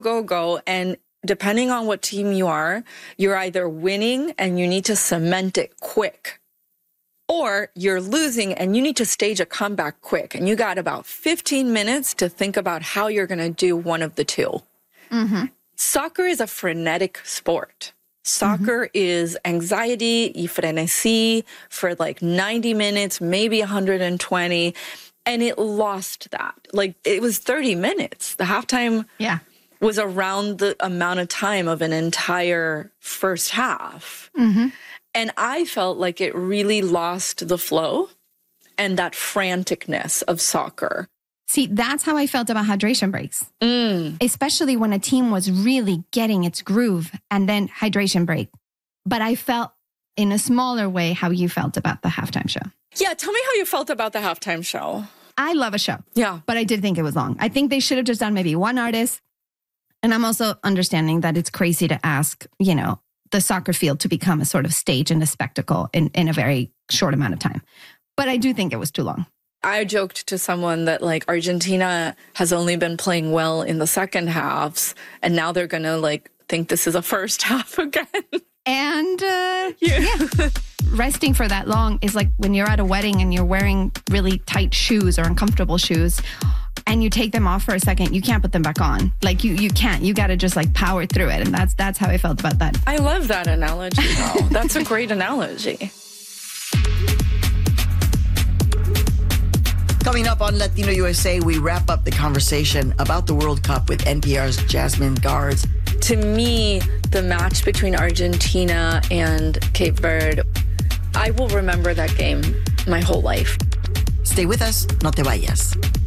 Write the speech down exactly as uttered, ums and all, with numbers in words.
go, go. And depending on what team you are, you're either winning and you need to cement it quick, or you're losing and you need to stage a comeback quick. And you got about fifteen minutes to think about how you're going to do one of the two. Mm-hmm. Soccer is a frenetic sport. Soccer mm-hmm. is anxiety, y frenesí for like ninety minutes, maybe one hundred twenty. And it lost that. Like, it was thirty minutes. The halftime yeah. was around the amount of time of an entire first half. Mm-hmm. And I felt like it really lost the flow and that franticness of soccer. See, that's how I felt about hydration breaks, mm. especially when a team was really getting its groove and then hydration break. But I felt in a smaller way how you felt about the halftime show. Yeah, tell me how you felt about the halftime show. I love a show. Yeah. But I did think it was long. I think they should have just done maybe one artist. And I'm also understanding that it's crazy to ask, you know, the soccer field to become a sort of stage and a spectacle in, in a very short amount of time. But I do think it was too long. I joked to someone that, like, Argentina has only been playing well in the second halves, and now they're going to, like, think this is a first half again. And, uh, yeah. yeah. Resting for that long is like when you're at a wedding and you're wearing really tight shoes or uncomfortable shoes and you take them off for a second, you can't put them back on. Like you, you can't, you got to just like power through it. And that's, that's how I felt about that. I love that analogy though. That's a great analogy. Coming up on Latino U S A, we wrap up the conversation about the World Cup with N P R's Jasmine Garsd. To me, the match between Argentina and Cape Verde, I will remember that game my whole life. Stay with us, no te vayas.